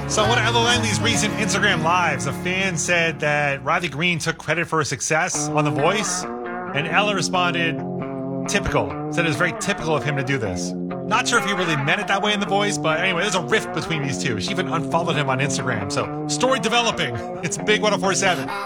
So one of Ella Langley's recent Instagram lives, a fan said that Riley Green took credit for her success on The Voice, and Ella responded, typical. Said it was very typical of him to do this. Not sure if he really meant it that way in The Voice, but anyway, there's a rift between these two. She even unfollowed him on Instagram. So, story developing. It's Big 104.7.